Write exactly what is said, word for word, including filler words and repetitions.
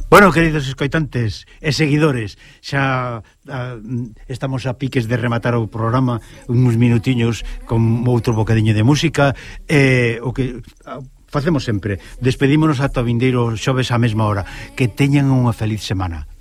Bueno, queridos escoitantes e seguidores, xa a, estamos a piques de rematar o programa, uns minutiños con outro bocadiño de música, e o que a, facemos sempre, despedímonos ata o vindeiro xoves á mesma hora. Que teñan unha feliz semana.